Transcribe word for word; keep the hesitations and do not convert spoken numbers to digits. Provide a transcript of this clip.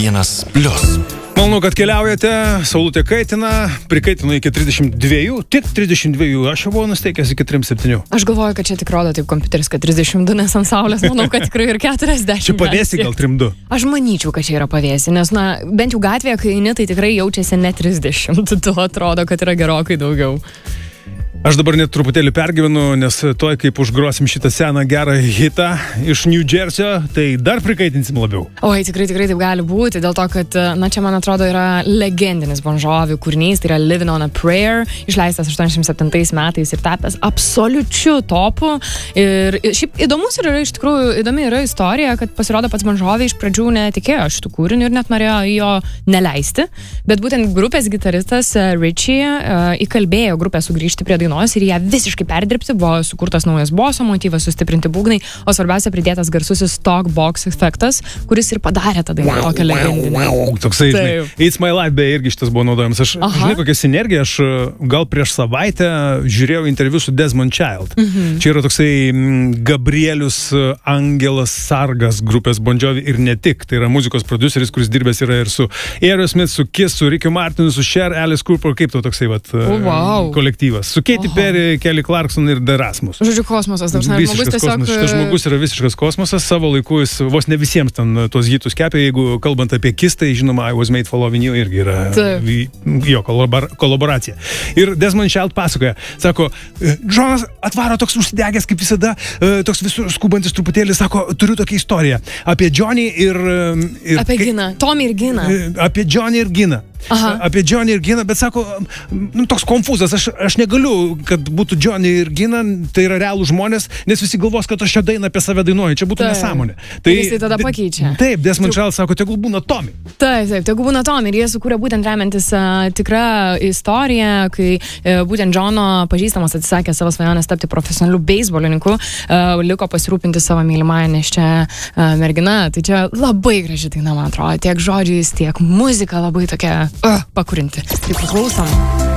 vienas plius. Malonu, kad keliaujate, saulutė kaitina, prikaitino iki trisdešimt dviejų, tik trisdešimt dviejų, aš jau buvau nusteikęs iki trisdešimt septynių. Aš galvoju, kad čia tik rodo taip kompiuteris, kad trisdešimt du, nes ant saulės, manau, kad tikrai ir keturiasdešimt. Čia pavėsi gal trisdešimt du. Aš manyčiau, kad čia yra pavėsi, nes, na, bent jau gatvėje, kai eini, tai tikrai jaučiasi ne trisdešimt, tu atrodo, kad yra gerokai daugiau. Aš dabar net truputėlį pergyvenu, nes toj, kaip užgrosim šitą seną gerą hitą iš New Jersey, tai dar prikaitinsim labiau. Oi, tikrai, tikrai taip gali būti, dėl to, kad, na, čia, man atrodo, yra legendinis Bon Jovi kūrinys, tai yra Living on a Prayer, išleistas aštuoniasdešimt septintais metais ir tapęs absoliučiu topu. Ir šiaip įdomus yra, iš tikrųjų, įdomi yra istorija, kad pasirodo pats Bon Jovi iš pradžių netikėjo šitų kūrinių ir net norėjo jo neleisti, bet būtent grupės gitaristas Richie uh, įkalbėjo grupę sugrįžti prie dainos ir ją visiškai perdirbti, buvo sukurtas naujas boso motyvas, sustiprinti būgnai, o svarbiausia pridėtas garsusis talk box efektas, kuris ir padarė tą dainą tokią legendinę. Toksai, žinai, It's My Life beje irgi šitas buvo naudojamas. Aš, Aha. žinai, kokia sinergija, aš gal prieš savaitę žiūrėjau interviu su Desmond Child. Mhm. Čia yra toksai Gabrielius Angelas Sargas grupės Bon Jovi ir ne tik. Tai yra muzikos produceris, kuris dirbęs yra ir su Aerosmith, su Kiss, su Ricky Martinu, su Cher, Alice Cooper, kaip to toksai vat, oh, wow. kolektyvas. Su Katy Perry, Kelly Clarkson ir The Rasmus. Žodžiu, kosmosas. Tarsi, žmogus tiesiog... kosmosas. Šitas žmogus yra visiškas kosmosas. Savo laiku jis vos ne visiems ten tuos hitus kepė. Jeigu kalbant apie Kiss, tai žinoma, I Was Made for Loving You irgi yra Taip. jo kolabor kolaboracija. Ir Desmond Child pasakoja, sako, Džonas atvaro toks užsidegęs kaip visada, toks visur skubantis truputėlį, sako, turiu tokią istoriją apie Johnny ir... ir apie Giną. Tommy ir Giną. Apie Johnny ir Giną. Aha. Apie Johnny ir Giną, bet sako, nu, toks konfūzas, aš, aš negaliu, kad būtų Johnny ir Gina, tai yra realų žmonės, nes visi galvos, kad aš čia dainą apie save dainuoju, čia būtų taip. nesąmonė. Tai jisai tada pakeičia. Taip, Desmond Child sako, tegul būna Tommy. Taip, taip, tegul būna Tommy ir jie sukūrė būtent remiantis uh, tikrą istoriją, kai uh, būtent Johno pažįstamas atsisakė savo svajonės tapti profesionaliu beisbolininku, uh, liko pasirūpinti savo mylimąją neščią uh, merginą. Tai čia labai graži daina, man atrodo, tiek žodžiais, tiek muzika labai tokia uh, pakurinti. Tai paklausom.